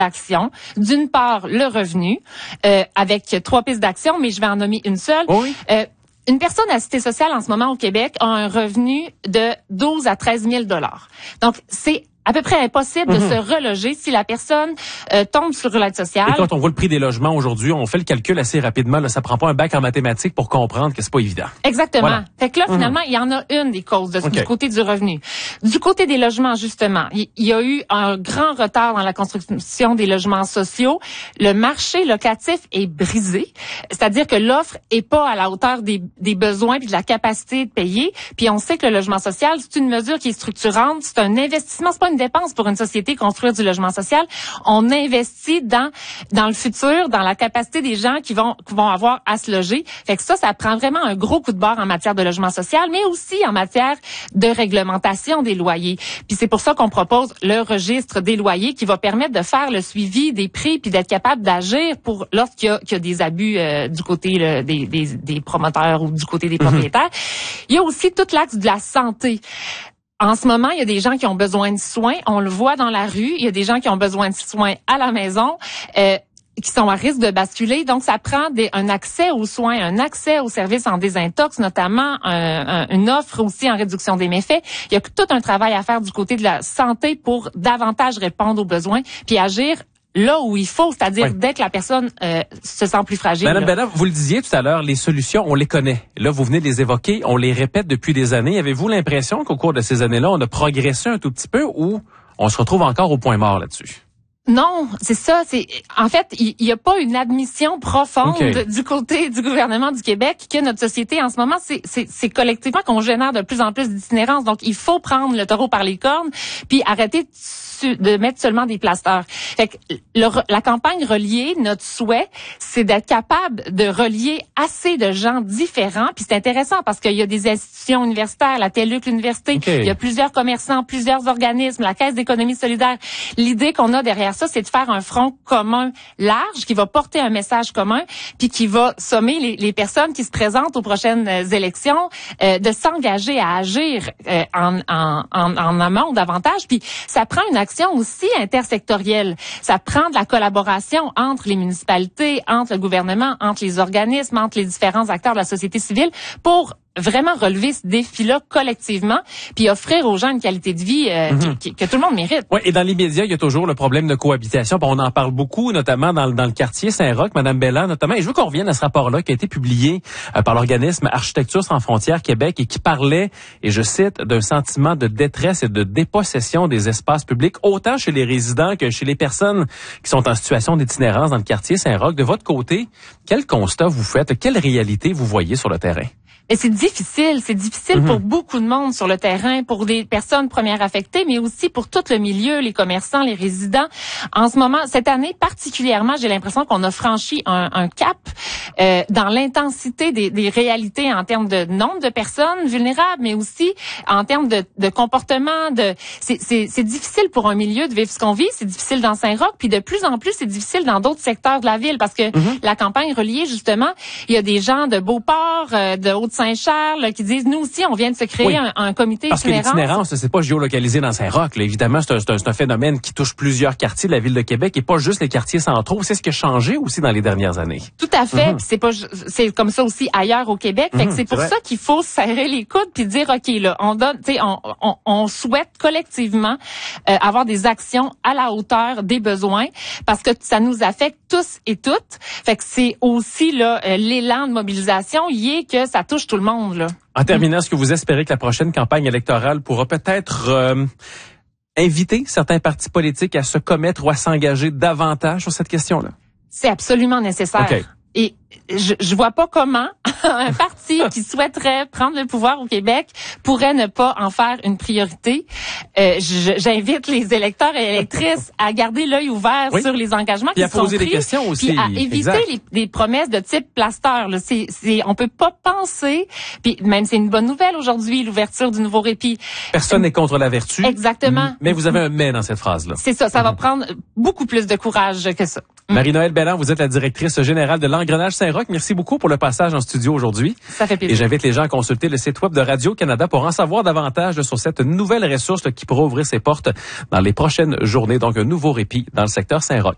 d'action. D'une part, le revenu, avec 3 pistes d'action, mais je vais en nommer une seule. Oui. Une personne à cité sociale en ce moment au Québec a un revenu de 12 à 13 000 $. Donc, c'est à peu près impossible de se reloger si la personne tombe sur l'aide sociale. Et quand on voit le prix des logements aujourd'hui, on fait le calcul assez rapidement. Là, ça prend pas un bac en mathématiques pour comprendre que c'est pas évident. Exactement. Voilà. Fait que là, finalement, il y en a une des causes du côté du revenu. Du côté des logements, justement, il y a eu un grand retard dans la construction des logements sociaux. Le marché locatif est brisé. C'est-à-dire que l'offre est pas à la hauteur des besoins puis de la capacité de payer. Puis on sait que le logement social, c'est une mesure qui est structurante. C'est un investissement. C'est pas une dépense pour une société construire du logement social. On investit dans le futur, dans la capacité des gens qui vont avoir à se loger. Fait que ça prend vraiment un gros coup de barre en matière de logement social, mais aussi en matière de réglementation des loyers. Puis c'est pour ça qu'on propose le registre des loyers qui va permettre de faire le suivi des prix puis d'être capable d'agir pour lorsqu'il y a des abus du côté des promoteurs ou du côté des propriétaires. Il y a aussi tout l'axe de la santé. En ce moment, il y a des gens qui ont besoin de soins. On le voit dans la rue. Il y a des gens qui ont besoin de soins à la maison, qui sont à risque de basculer. Donc, ça prend un accès aux soins, un accès aux services en désintox, notamment une offre aussi en réduction des méfaits. Il y a tout un travail à faire du côté de la santé pour davantage répondre aux besoins puis agir là où il faut, c'est-à-dire dès que la personne se sent plus fragile. Madame Bellin, vous le disiez tout à l'heure, les solutions, on les connaît. Là, vous venez de les évoquer, on les répète depuis des années. Avez-vous l'impression qu'au cours de ces années-là, on a progressé un tout petit peu ou on se retrouve encore au point mort là-dessus? Non, c'est ça. En fait, il y a pas une admission profonde du côté du gouvernement du Québec que notre société en ce moment, c'est collectivement qu'on génère de plus en plus d'itinérance. Donc, il faut prendre le taureau par les cornes puis arrêter de mettre seulement des plasteurs. Fait que la campagne Relier, notre souhait, c'est d'être capable de relier assez de gens différents. Puis c'est intéressant parce qu'il y a des institutions universitaires, la TELUC, l'université, il y a plusieurs commerçants, plusieurs organismes, la Caisse d'économie solidaire. L'idée qu'on a derrière ça, c'est de faire un front commun large qui va porter un message commun puis qui va sommer les personnes qui se présentent aux prochaines élections de s'engager à agir en amont davantage. Puis ça prend une action aussi intersectorielle. Ça prend de la collaboration entre les municipalités, entre le gouvernement, entre les organismes, entre les différents acteurs de la société civile pour vraiment relever ce défi-là collectivement puis offrir aux gens une qualité de vie que tout le monde mérite. Oui, et dans les médias, il y a toujours le problème de cohabitation. On en parle beaucoup, notamment dans le quartier Saint-Roch, Madame Bellin notamment. Et je veux qu'on revienne à ce rapport-là qui a été publié par l'organisme Architecture sans frontières Québec et qui parlait, et je cite, d'un sentiment de détresse et de dépossession des espaces publics, autant chez les résidents que chez les personnes qui sont en situation d'itinérance dans le quartier Saint-Roch. De votre côté, quel constat vous faites? Quelle réalité vous voyez sur le terrain? Et c'est difficile pour beaucoup de monde sur le terrain, pour des personnes premières affectées, mais aussi pour tout le milieu, les commerçants, les résidents. En ce moment, cette année particulièrement, j'ai l'impression qu'on a franchi un cap dans l'intensité des réalités en termes de nombre de personnes vulnérables, mais aussi en termes de comportement. C'est difficile pour un milieu de vivre ce qu'on vit, c'est difficile dans Saint-Roch, puis de plus en plus, c'est difficile dans d'autres secteurs de la ville, parce que la campagne Relier, justement, il y a des gens de Beauport, de Haute-Saint-Charles qui disent, nous aussi, on vient de se créer un comité parce itinérance. Parce que l'itinérance, c'est pas géolocalisé dans Saint-Roch. Évidemment, c'est un phénomène qui touche plusieurs quartiers de la ville de Québec et pas juste les quartiers centraux. C'est ce qui a changé aussi dans les dernières années. Tout à fait. C'est comme ça aussi ailleurs au Québec. Fait que c'est pour ça qu'il faut serrer les coudes puis dire, OK, là, on souhaite collectivement avoir des actions à la hauteur des besoins parce que ça nous affecte tous et toutes. Fait que c'est aussi là l'élan de mobilisation y est que ça touche tout le monde là. En terminant, est-ce que vous espérez que la prochaine campagne électorale pourra peut-être inviter certains partis politiques à se commettre ou à s'engager davantage sur cette question-là? C'est absolument nécessaire. Okay. Et je vois pas comment un parti qui souhaiterait prendre le pouvoir au Québec pourrait ne pas en faire une priorité. J'invite les électeurs et électrices à garder l'œil ouvert sur les engagements qui sont pris. Puis à poser des questions aussi. Puis à éviter les promesses de type plaster. Là. On peut pas penser, puis même c'est une bonne nouvelle aujourd'hui, l'ouverture du nouveau répit. Personne n'est contre la vertu. Exactement. Mais vous avez un mais dans cette phrase-là. C'est ça, ça va prendre beaucoup plus de courage que ça. Marie-Noëlle Bellin, vous êtes la directrice générale de l'Engrenage Saint-Roch. Merci beaucoup pour le passage en studio aujourd'hui. Ça fait plaisir. Et j'invite les gens à consulter le site web de Radio-Canada pour en savoir davantage sur cette nouvelle ressource qui pourra ouvrir ses portes dans les prochaines journées. Donc, un nouveau répit dans le secteur Saint-Roch.